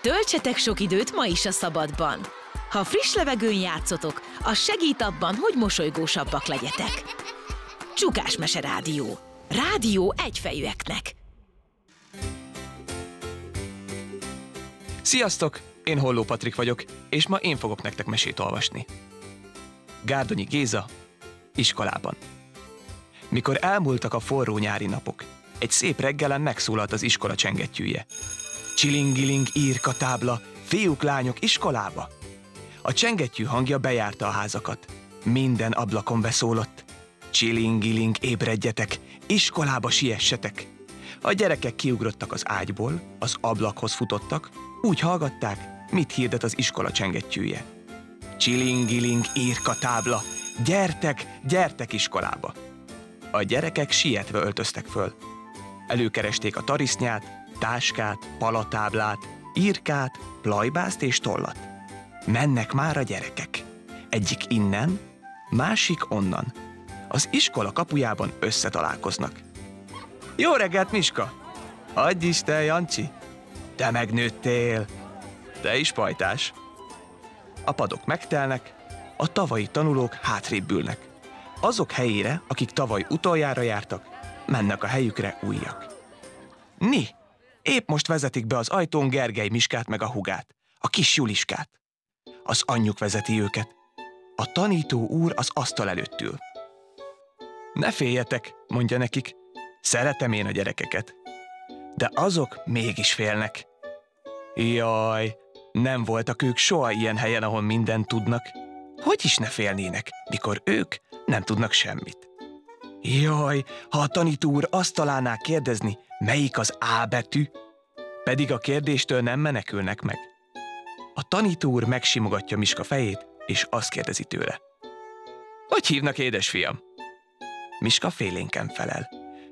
Töltsetek sok időt ma is a szabadban. Ha friss levegőn játszotok, az segít abban, hogy mosolygósabbak legyetek. Csukásmese Rádió. Rádió egyfejűeknek. Sziasztok! Én Holló Patrik vagyok, és ma én fogok nektek mesét olvasni. Gárdonyi Géza, iskolában. Mikor elmúltak a forró nyári napok, egy szép reggelen megszólalt az iskola csengettyűje. Csilingiling írka tábla, fiúk, lányok iskolába. A csengettyű hangja bejárta a házakat. Minden ablakon beszólott. Csilingiling, ébredjetek, iskolába siessetek. A gyerekek kiugrottak az ágyból, az ablakhoz futottak, úgy hallgatták, mit hirdet az iskola csengettyűje. Csilingiling írka tábla, gyertek, gyertek iskolába. A gyerekek sietve öltöztek föl. Előkeresték a tarisznyát, táskát, palatáblát, írkát, plajbászt és tollat. Mennek már a gyerekek. Egyik innen, másik onnan. Az iskola kapujában összetalálkoznak. Jó reggelt, Miska! Adj Isten, Jancsi! Te megnőttél! Te is pajtás! A padok megtelnek, a tavalyi tanulók hátrébb ülnek. Azok helyére, akik tavaly utoljára jártak, mennek a helyükre újak. Ni! Épp most vezetik be az ajtón Gergely Miskát meg a hugát, a kis Juliskát. Az anyjuk vezeti őket. A tanító úr az asztal előtt ül. Ne féljetek, mondja nekik, szeretem én a gyerekeket. De azok mégis félnek. Jaj, nem voltak ők soha ilyen helyen, ahol mindent tudnak. Hogy is ne félnének, mikor ők nem tudnak semmit? Jaj, ha a tanító úr azt találná kérdezni, melyik az A betű, pedig a kérdéstől nem menekülnek meg. A tanító úr megsimogatja Miska fejét, és azt kérdezi tőle. Hogy hívnak, édesfiam? Miska félénken felel.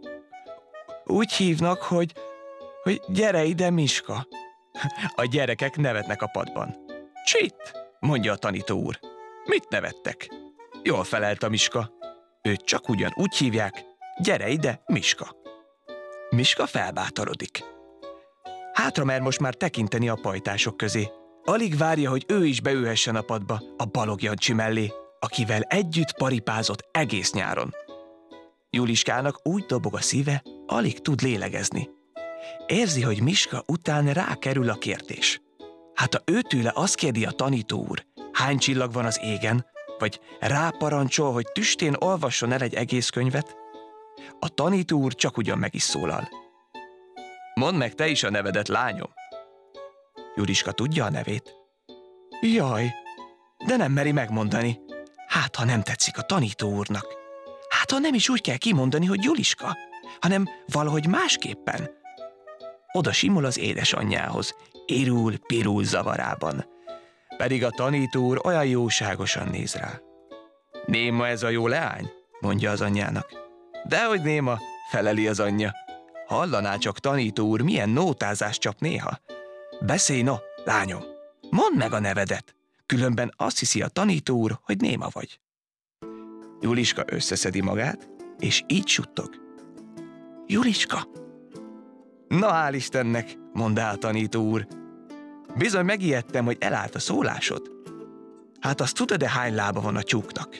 Úgy hívnak, hogy gyere ide, Miska. A gyerekek nevetnek a padban. Csit, mondja a tanító úr. Mit nevettek? Jól felelt a Miska. Őt csak ugyanúgy hívják, gyere ide, Miska. Miska felbátorodik. Hátra mer most már tekinteni a pajtások közé. Alig várja, hogy ő is beülhessen a padba, a Balog Jancsi mellé, akivel együtt paripázott egész nyáron. Juliskának úgy dobog a szíve, alig tud lélegezni. Érzi, hogy Miska után rákerül a kérdés. Hát ha őtőle azt kérdi a tanító úr, hány csillag van az égen, vagy ráparancsol, hogy tüstén olvasson el egy egész könyvet, a tanító úr csak ugyan meg is szólal. Mondd meg te is a nevedet, lányom. Juliska tudja a nevét. Jaj, de nem meri megmondani. Hát, ha nem tetszik a tanító úrnak. Hát, ha nem is úgy kell kimondani, hogy Juliska, hanem valahogy másképpen. Oda simul az édesanyjához, irul-pirul zavarában. Pedig a tanító úr olyan jóságosan néz rá. Néma ez a jó leány, mondja az anyjának. Dehogy néma, feleli az anyja. Hallaná csak, tanító úr, milyen nótázást csap néha. Beszélj, no, lányom, mondd meg a nevedet, különben azt hiszi a tanító úr, hogy néma vagy. Juliska összeszedi magát, és így suttog. Juliska! Na, hál' Istennek, mondá a tanító úr. Bizony megijedtem, hogy elállt a szólásod. Hát azt tudod-e, hány lába van a tyúknak?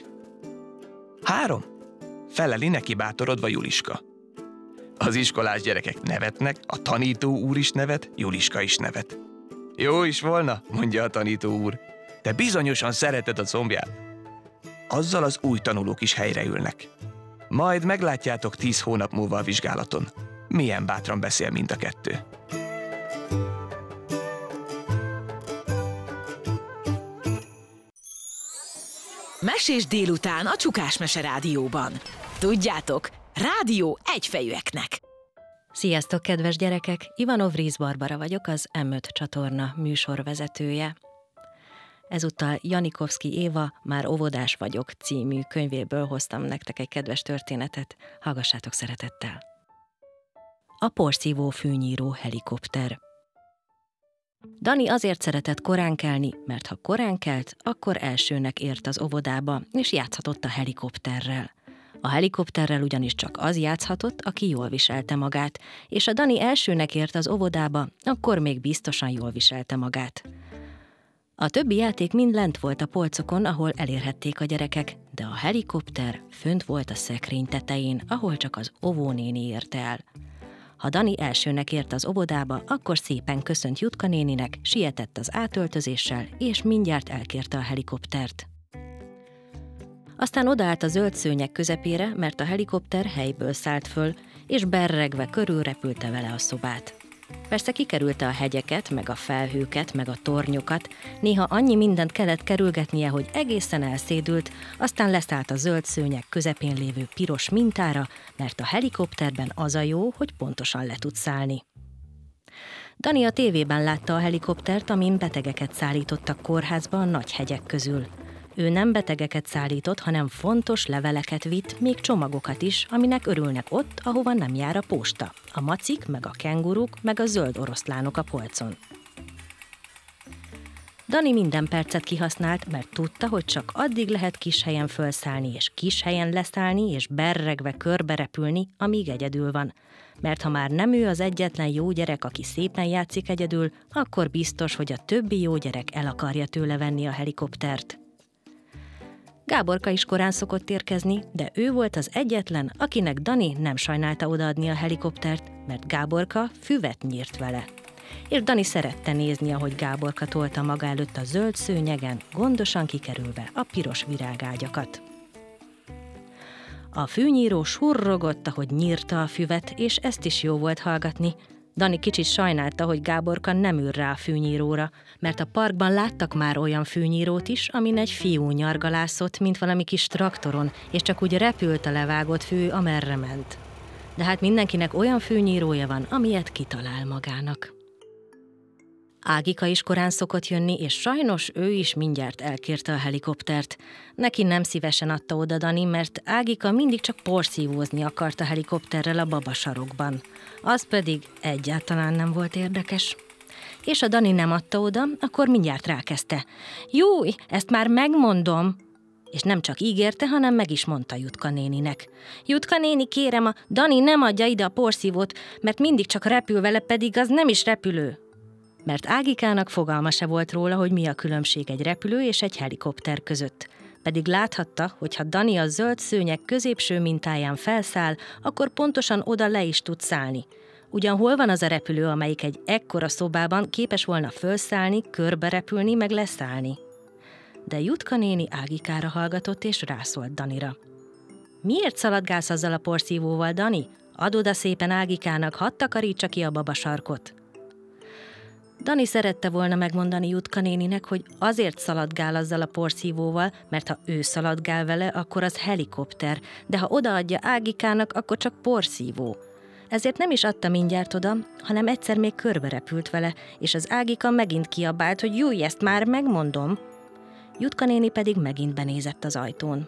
3, feleli neki bátorodva Juliska. Az iskolás gyerekek nevetnek, a tanító úr is nevet, Juliska is nevet. Jó is volna, mondja a tanító úr, te bizonyosan szereted a combját. Azzal az új tanulók is helyreülnek. Majd meglátjátok 10 hónap múlva a vizsgálaton. Milyen bátran beszél mind a kettő. Mesés délután a Csukásmese Rádióban. Tudjátok, rádió egyfejűeknek. Sziasztok, kedves gyerekek! Ivanov Rész Barbara vagyok, az M5 csatorna műsorvezetője. Ezúttal Janikovszky Éva Már óvodás vagyok című könyvéből hoztam nektek egy kedves történetet. Hallgassátok szeretettel! A porszívó fűnyíró helikopter. Dani azért szeretett korán kelni, mert ha korán kelt, akkor elsőnek ért az óvodába, és játszhatott a helikopterrel. A helikopterrel ugyanis csak az játszhatott, aki jól viselte magát, és a Dani elsőnek ért az óvodába, akkor még biztosan jól viselte magát. A többi játék mind lent volt a polcokon, ahol elérhették a gyerekek, de a helikopter fönt volt a szekrény tetején, ahol csak az óvónéni érte el. Ha Dani elsőnek ért az óvodába, akkor szépen köszönt Jutka néninek, sietett az átöltözéssel, és mindjárt elkérte a helikoptert. Aztán odaállt a zöld szőnyeg közepére, mert a helikopter helyből szállt föl, és berregve körülrepülte vele a szobát. Persze kikerülte a hegyeket, meg a felhőket, meg a tornyokat, néha annyi mindent kellett kerülgetnie, hogy egészen elszédült, aztán leszállt a zöld szőnyeg közepén lévő piros mintára, mert a helikopterben az a jó, hogy pontosan le tud szállni. Dani a tévében látta a helikoptert, amin betegeket szállítottak kórházba a nagy hegyek közül. Ő nem betegeket szállított, hanem fontos leveleket vitt, még csomagokat is, aminek örülnek ott, ahova nem jár a posta. A macik, meg a kenguruk, meg a zöld oroszlánok a polcon. Dani minden percet kihasznált, mert tudta, hogy csak addig lehet kis helyen fölszállni, és kis helyen leszállni, és berregve körbe repülni, amíg egyedül van. Mert ha már nem ő az egyetlen jó gyerek, aki szépen játszik egyedül, akkor biztos, hogy a többi jó gyerek el akarja tőle venni a helikoptert. Gáborka is korán szokott érkezni, de ő volt az egyetlen, akinek Dani nem sajnálta odaadni a helikoptert, mert Gáborka füvet nyírt vele. És Dani szerette nézni, ahogy Gáborka tolta maga előtt a zöld szőnyegen, gondosan kikerülve a piros virágágyakat. A fűnyíró surrogott, ahogy nyírta a füvet, és ezt is jó volt hallgatni. Dani kicsit sajnálta, hogy Gáborka nem ül rá a fűnyíróra, mert a parkban láttak már olyan fűnyírót is, amin egy fiú nyargalászott, mint valami kis traktoron, és csak úgy repült a levágott fű, amerre ment. De hát mindenkinek olyan fűnyírója van, amilyet kitalál magának. Ágika is korán szokott jönni, és sajnos ő is mindjárt elkérte a helikoptert. Neki nem szívesen adta oda Dani, mert Ágika mindig csak porszívózni akart a helikopterrel a babasarokban. Az pedig egyáltalán nem volt érdekes. És a Dani nem adta oda, akkor mindjárt rákezdte. Júj, ezt már megmondom! És nem csak ígérte, hanem meg is mondta Jutka néninek. Jutka néni, kérem, a Dani nem adja ide a porszívót, mert mindig csak repül vele, pedig az nem is repülő. Mert Ágikának fogalma se volt róla, hogy mi a különbség egy repülő és egy helikopter között. Pedig láthatta, hogy ha Dani a zöld szőnyeg középső mintáján felszáll, akkor pontosan oda le is tud szállni. Ugyan hol van az a repülő, amelyik egy ekkora szobában képes volna fölszállni, körbe repülni, meg leszállni? De Jutka néni Ágikára hallgatott és rászólt Danira. Miért szaladgálsz azzal a porszívóval, Dani? Add oda szépen Ágikának, hadd takarítsa ki a babasarkot. Dani szerette volna megmondani Jutka néninek, hogy azért szaladgál azzal a porszívóval, mert ha ő szaladgál vele, akkor az helikopter, de ha odaadja Ágikának, akkor csak porszívó. Ezért nem is adta mindjárt oda, hanem egyszer még körbe repült vele, és az Ágika megint kiabált, hogy júj, ezt már megmondom. Jutka néni pedig megint benézett az ajtón.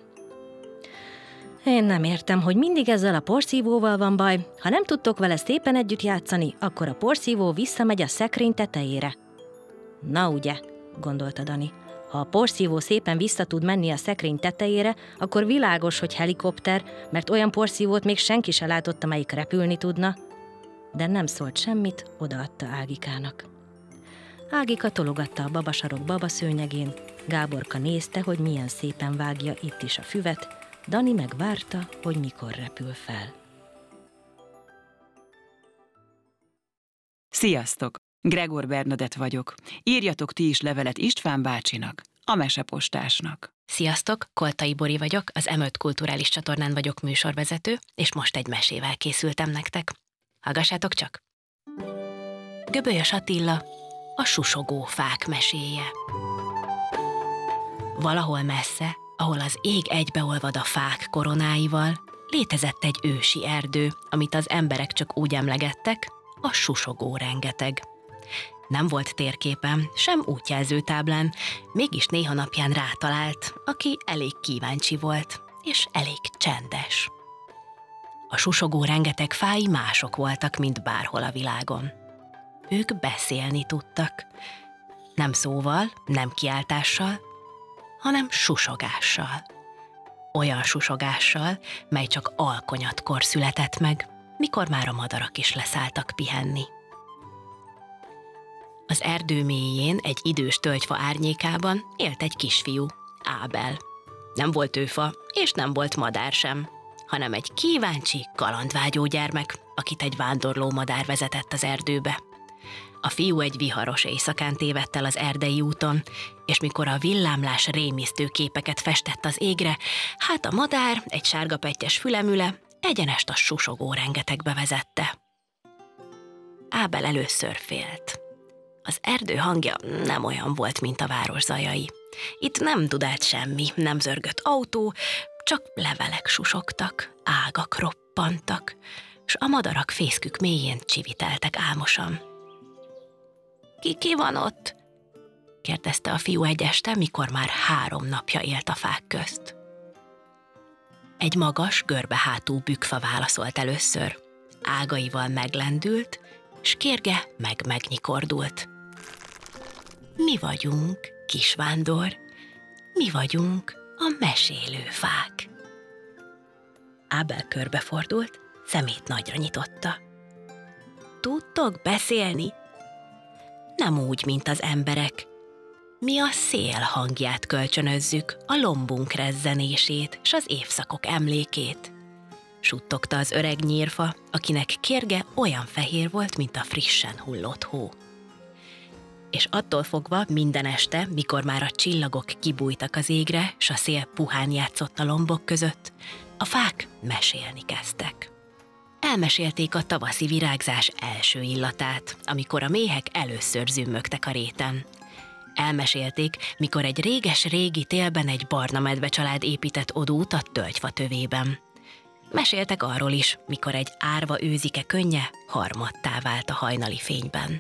Én nem értem, hogy mindig ezzel a porszívóval van baj. Ha nem tudtok vele szépen együtt játszani, akkor a porszívó visszamegy a szekrény tetejére. Na ugye, gondolta Dani, ha a porszívó szépen vissza tud menni a szekrény tetejére, akkor világos, hogy helikopter, mert olyan porszívót még senki se látott, amelyik repülni tudna. De nem szólt semmit, odaadta Ágikának. Ágika tologatta a babasarok babaszőnyegén, Gáborka nézte, hogy milyen szépen vágja itt is a füvet, Dani megvárta, hogy mikor repül fel. Sziasztok! Gregor Bernadett vagyok. Írjatok ti is levelet István bácsinak, a mesepostásnak. Sziasztok! Koltai Bori vagyok, az M5 kulturális csatornán vagyok műsorvezető, és most egy mesével készültem nektek. Hallgassátok csak! Göbölyös Attila, a susogó fák meséje. Valahol messze, ahol az ég egybeolvad a fák koronáival, létezett egy ősi erdő, amit az emberek csak úgy emlegettek, a susogó rengeteg. Nem volt térképen, sem útjelzőtáblán, mégis néha napján rátalált, aki elég kíváncsi volt, és elég csendes. A susogó rengeteg fái mások voltak, mint bárhol a világon. Ők beszélni tudtak. Nem szóval, nem kiáltással, hanem susogással. olyan susogással, mely csak alkonyatkor született meg, mikor már a madarak is leszálltak pihenni. Az erdő mélyén egy idős tölgyfa árnyékában élt egy kisfiú, Ábel. Nem volt őfa, és nem volt madár sem, hanem egy kíváncsi, kalandvágyó gyermek, akit egy vándorló madár vezetett az erdőbe. A fiú egy viharos éjszakán tévedt el az erdei úton, és mikor a villámlás rémisztő képeket festett az égre, hát a madár, egy sárgapettyes fülemüle, egyenest a susogó rengetegbe vezette. Ábel először félt. Az erdő hangja nem olyan volt, mint a város zajai. Itt nem dudált semmi, nem zörgött autó, csak levelek susogtak, ágak roppantak, s a madarak fészkük mélyén csiviteltek álmosan. Ki van ott? Kérdezte a fiú egy este, mikor már 3 napja élt a fák közt. Egy magas, görbehátú bükfa válaszolt először. Ágaival meglendült, s kérge megnyikordult. Mi vagyunk, kisvándor, mi vagyunk a mesélő fák. Ábel körbefordult, szemét nagyra nyitotta. Tudtok beszélni? Nem úgy, mint az emberek. Mi a szél hangját kölcsönözzük, a lombunk rezzenését s az évszakok emlékét. Suttogta az öreg nyírfa, akinek kérge olyan fehér volt, mint a frissen hullott hó. És attól fogva minden este, mikor már a csillagok kibújtak az égre, s a szél puhán játszott a lombok között, a fák mesélni kezdtek. Elmesélték a tavaszi virágzás első illatát, amikor a méhek először zümmögtek a réten. Elmesélték, mikor egy réges-régi télben egy barna medve család épített odót a tölgyfa tövében. Meséltek arról is, mikor egy árva őzike könnye harmaddá vált a hajnali fényben.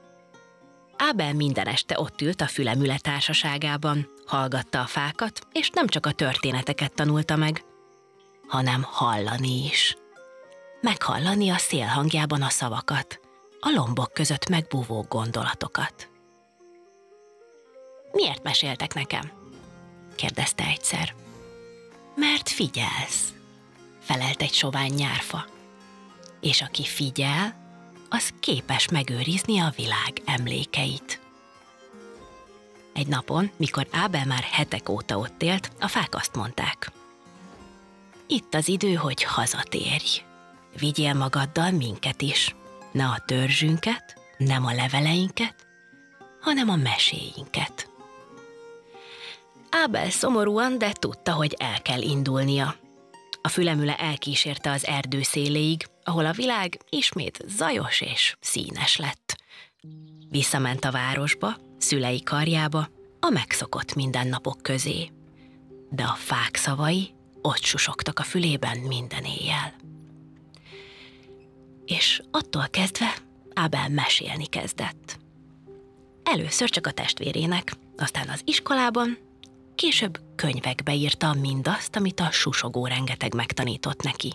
Ábel minden este ott ült a fülemüle társaságában, hallgatta a fákat, és nem csak a történeteket tanulta meg, hanem hallani is. Meghallani a szél hangjában a szavakat, a lombok között megbúvó gondolatokat. Miért meséltek nekem? Kérdezte egyszer. Mert figyelsz, felelt egy sovány nyárfa. És aki figyel, az képes megőrizni a világ emlékeit. Egy napon, mikor Ábel már hetek óta ott élt, a fák azt mondták. Itt az idő, hogy hazatérj. Vigyél magaddal minket is. Ne a törzsünket, nem a leveleinket, hanem a meséinket. Ábel szomorúan, de tudta, hogy el kell indulnia. A fülemüle elkísérte az erdő széléig, ahol a világ ismét zajos és színes lett. Visszament a városba, szülei karjába, a megszokott mindennapok közé. De a fák szavai ott susogtak a fülében minden éjjel. És attól kezdve Ábel mesélni kezdett. Először csak a testvérének, aztán az iskolában, később könyvekbe írta mindazt, amit a susogó rengeteg megtanított neki.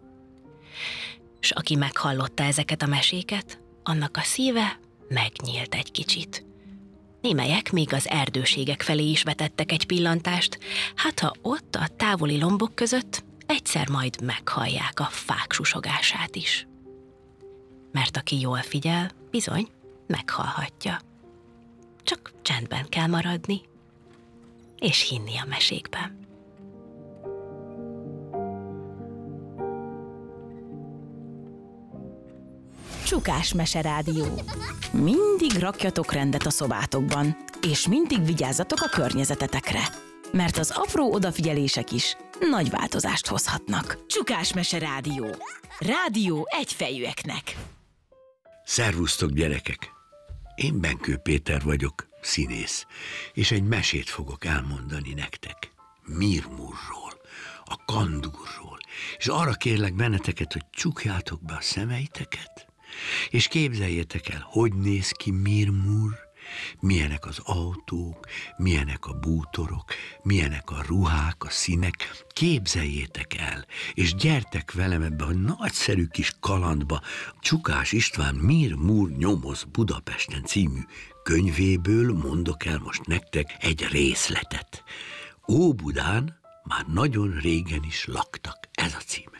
S aki meghallotta ezeket a meséket, annak a szíve megnyílt egy kicsit. Némelyek még az erdőségek felé is vetettek egy pillantást, hát ha ott a távoli lombok között egyszer majd meghallják a fák susogását is. Mert aki jól figyel, bizony meghallhatja. Csak csendben kell maradni, és hinni a mesékben. Csukás Meserádió. Mindig rakjatok rendet a szobátokban, és mindig vigyázzatok a környezetetekre, mert az apró odafigyelések is nagy változást hozhatnak. Csukás Meserádió. Rádió egyfejűeknek. Szervusztok, gyerekek! Én Benkő Péter vagyok, színész, és egy mesét fogok elmondani nektek. Mirmurról, a kandúrról, és arra kérlek benneteket, hogy csukjátok be a szemeiteket, és képzeljétek el, hogy néz ki Mirmur, milyenek az autók, milyenek a bútorok, milyenek a ruhák, a színek. Képzeljétek el, és gyertek velem ebbe a nagyszerű kis kalandba. Csukás István Mirmur nyomoz Budapesten című könyvéből mondok el most nektek egy részletet. Óbudán már nagyon régen is laktak. Ez a címe.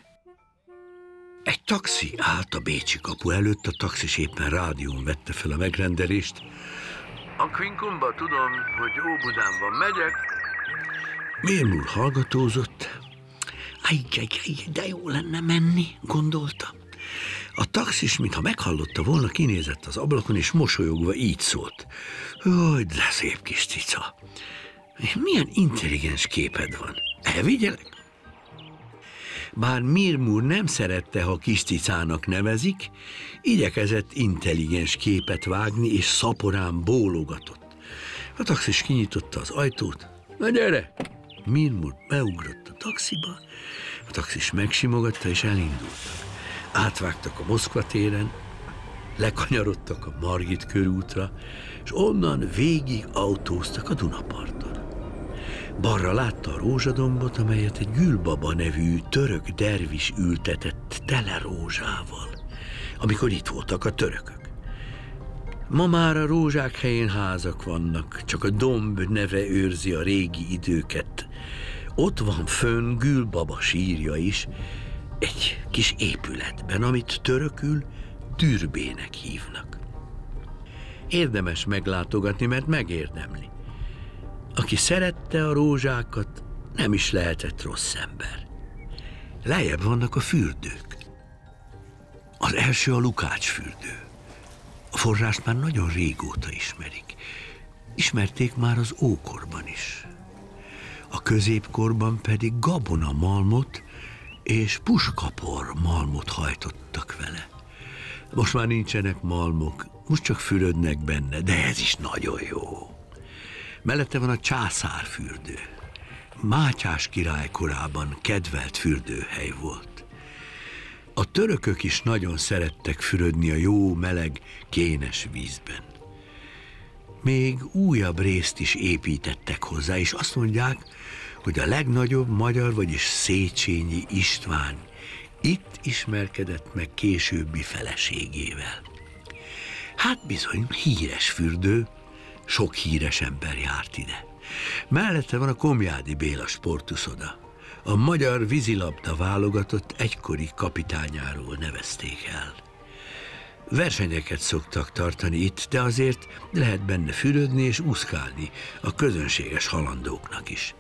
Egy taxi állt a bécsi kapu előtt, a taxis éppen rádión vette fel a megrendelést. A Quincunba tudom, hogy Óbudánban megyek. Mirmur hallgatózott. De jó lenne menni, gondolta. A taxis, mintha meghallotta volna, kinézett az ablakon, és mosolyogva így szólt. Hogy de szép kis cica. Milyen intelligens képed van. Elvigyelek? Bár Mirmur nem szerette, ha kis cicának nevezik, igyekezett intelligens képet vágni, és szaporán bólogatott. A taxis kinyitotta az ajtót. Na gyere! Mirmur beugrott a taxiba, a taxis megsimogatta, és elindultak. Átvágtak a Moszkva téren, lekanyarodtak a Margit körútra, és onnan végig autóztak a Dunaparton. Balra látta a rózsadombot, amelyet egy Gülbaba nevű török dervis ültetett tele rózsával, amikor itt voltak a törökök. Ma már a rózsák helyén házak vannak, csak a domb neve őrzi a régi időket. Ott van fönn Gülbaba sírja is, egy kis épületben, amit törökül Türbének hívnak. Érdemes meglátogatni, mert megérdemli. Aki szerette a rózsákat, nem is lehetett rossz ember. Lejjebb vannak a fürdők. Az első a Lukács fürdő. A forrást már nagyon régóta ismerik. Ismerték már az ókorban is. A középkorban pedig gabonamalmot és puskapor malmot hajtottak vele. Most már nincsenek malmok, most csak fürödnek benne, de ez is nagyon jó. Mellette van a császárfürdő. Mátyás király korában kedvelt fürdőhely volt. A törökök is nagyon szerettek fürödni a jó, meleg, kénes vízben. Még újabb részt is építettek hozzá, és azt mondják, hogy a legnagyobb magyar, vagyis Széchenyi István itt ismerkedett meg későbbi feleségével. Hát bizony, híres fürdő, sok híres ember járt ide. Mellette van a Komjádi Béla sportuszoda. A magyar vízilabda válogatott egykori kapitányáról nevezték el. Versenyeket szoktak tartani itt, de azért lehet benne fürödni és úszkálni a közönséges halandóknak is.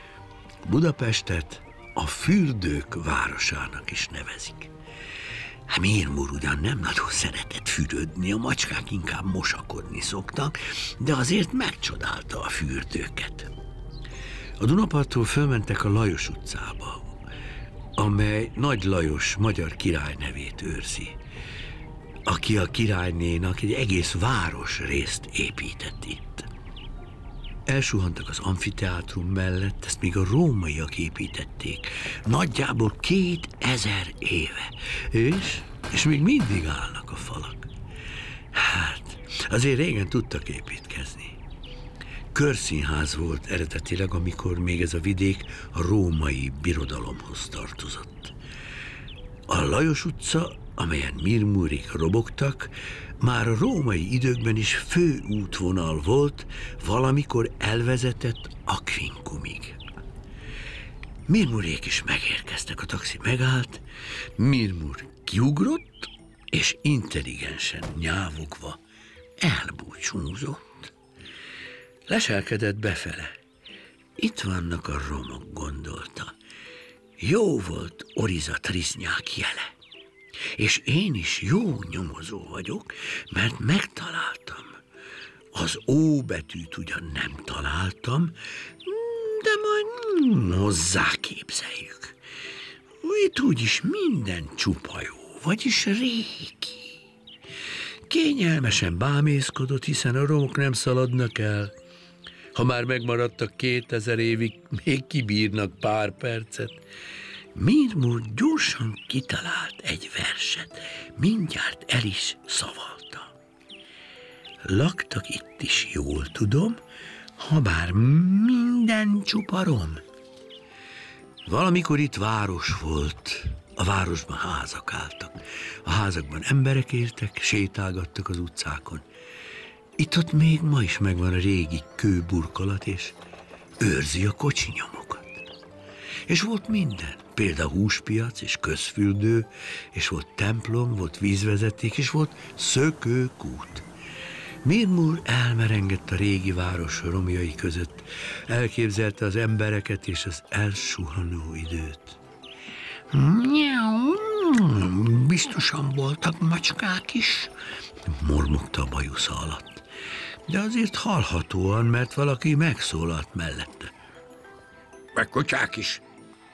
Budapestet a fürdők városának is nevezik. Mirmur ugyan nem nagyon szeretett fürödni, a macskák inkább mosakodni szoktak, de azért megcsodálta a fürdőket. A Dunaparttól fölmentek a Lajos utcába, amely Nagy Lajos magyar király nevét őrzi, aki a királynénak egy egész városrészt épített itt. Elsuhantak az amfiteátrum mellett, ezt még a rómaiak építették, nagyjából 2000 éve, és még mindig állnak a falak. Hát, azért régen tudtak építkezni. Körszínház volt eredetileg, amikor még ez a vidék a római birodalomhoz tartozott. A Lajos utca, amelyen Mirmurék robogtak, már a római időkben is főútvonal volt, valamikor elvezetett a Quincumig. Mirmurék is megérkeztek, a taxi megállt, Mirmur kiugrott, és intelligensen nyávogva elbúcsúzott. Leselkedett befele. Itt vannak a romok, gondolta. Jó volt Oriza Triznyák jele. És én is jó nyomozó vagyok, mert megtaláltam. Az Ó betűt ugyan nem találtam, de majd hozzáképzeljük. Itt úgyis minden csupa jó, vagyis régi. Kényelmesen bámészkodott, hiszen a romok nem szaladnak el. Ha már megmaradtak 2000 évig, még kibírnak pár percet. Mirmur gyorsan kitalált egy verset, mindjárt el is szavalta. Laktak itt is, jól tudom, habár minden csupa rom. Valamikor itt város volt, a városban házak álltak. A házakban emberek éltek, sétálgattak az utcákon. Itt-ott még ma is megvan a régi kőburkolat, és őrzi a kocsinyomokat. És volt minden, például húspiac és közfürdő, és volt templom, volt vízvezeték, és volt szökőkút. Mirmur elmerengett a régi város romjai között, elképzelte az embereket és az elsuhanó időt. Biztosan voltak macskák is, mormogta a bajusza alatt, de azért hallhatóan, mert valaki megszólalt mellette. Meg kutyák is.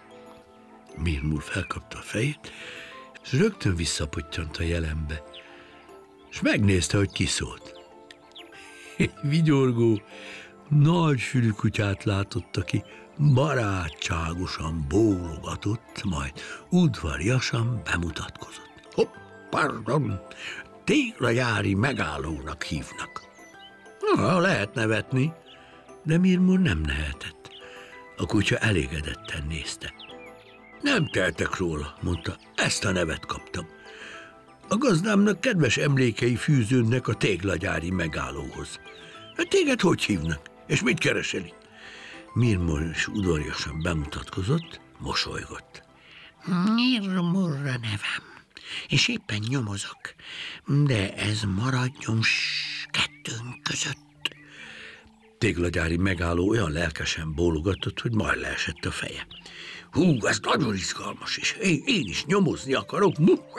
Mirmur felkapta a fejét, és rögtön visszapottyant a jelenbe, és megnézte, hogy ki szólt. Egy vigyorgó, nagy fülű kutyát látott, aki barátságosan bólogatott, majd udvariasan bemutatkozott. Hopp, pardon, téglagyári megállónak hívnak. Lehet nevetni, de Mirmur nem nehetett. A kutya elégedetten nézte. Nem teltek róla, mondta, ezt a nevet kaptam. A gazdámnak kedves emlékei fűződnek a téglagyári megállóhoz. Hát téged hogy hívnak? És mit keresel itt? Mirmur is udvariasan bemutatkozott, mosolygott. Mirmurra nevem, és éppen nyomozok, de ez maradjon kettőnk között. Téglagyári megálló olyan lelkesen bólogatott, hogy majd leesett a feje. Ez nagyon izgalmas, és én is nyomozni akarok.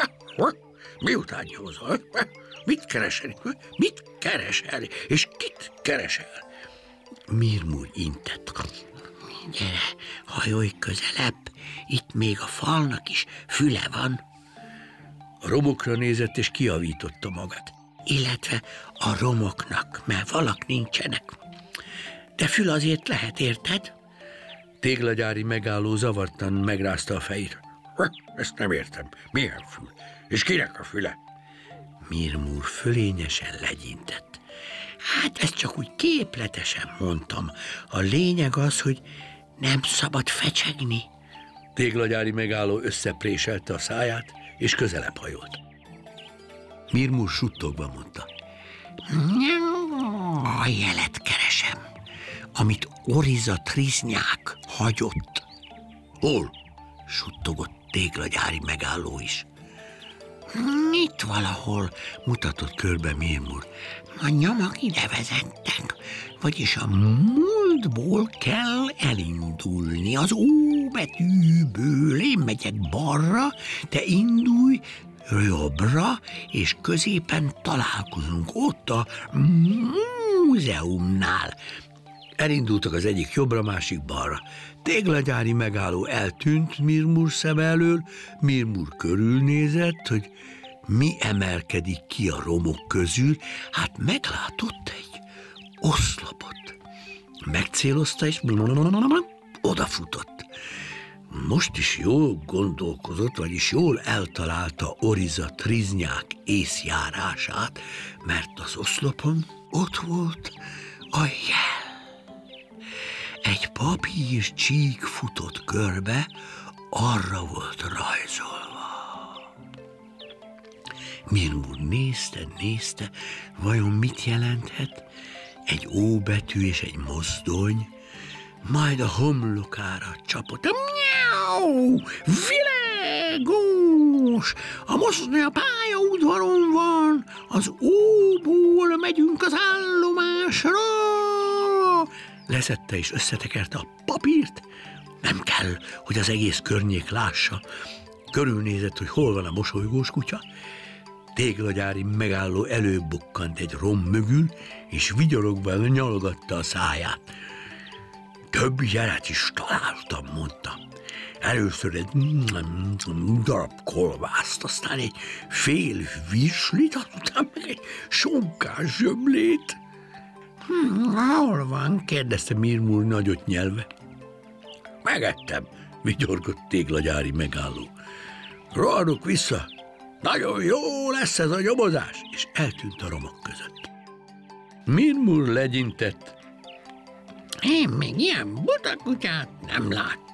Miután nyomozol? Mit keresel? Mit keresel? És kit keresel? Mirmur intett. Gyere, hajolj közelebb, itt még a falnak is füle van. A romokra nézett, és kiavította magát. Illetve a romoknak, mert valak nincsenek. De fül azért lehet, érted? Téglagyári megálló zavartan megrázta a fejét. Ezt nem értem. Milyen fül? És kinek a füle? Mirmur fölényesen legyintett. Hát ezt csak úgy képletesen mondtam. A lényeg az, hogy nem szabad fecsegni. Téglagyári megálló összepréselte a száját, és közelebb hajolt. Mirmur suttogva mondta. A jelet keresem, amit Oriza Triznyák hagyott. Hol? Suttogott Téglagyári megálló is. Itt valahol, mutatott körbe Mirmur. A nyomak ide vezettek, vagyis a múltból kell elindulni. Az Ó betűből én megyek balra, te indulj jobbra, és középen találkozunk ott a múzeumnál. Elindultak az egyik jobbra, másik balra. Téglagyári megálló eltűnt Mirmur szem elől, Mirmur körülnézett, hogy mi emelkedik ki a romok közül, hát meglátott egy oszlopot. Megcélozta, és odafutott. Most is jól gondolkozott, vagyis jól eltalálta Oriza Triznyák észjárását, mert az oszlopon ott volt a jel. Egy papír csík futott körbe, arra volt rajzolva. Mirmur nézte, vajon mit jelenthet? Egy Ó betű és egy mozdony, majd a homlokára csapott. Miau! Világos! A mozdony a pályaudvaron van, az Óból megyünk az állomásra! Leszedte és összetekerte a papírt. Nem kell, hogy az egész környék lássa. Körülnézett, hogy hol van a mosolygós kutya. Téglagyári megálló előbukkant egy rom mögül, és vigyorogva nyalogatta a száját. Több jelet is találtam, mondta. Először egy darab kolbászt, aztán egy fél virslit, azután meg egy sonkás zsömlét. Hol van? Kérdezte Mirmur nagyot nyelve. Megettem, vigyorgott Téglagyári megálló. Rohanok vissza, nagyon jó lesz ez a nyomozás, és eltűnt a romok között. Mirmur legyintett. Én még ilyen buta kutyát nem láttam.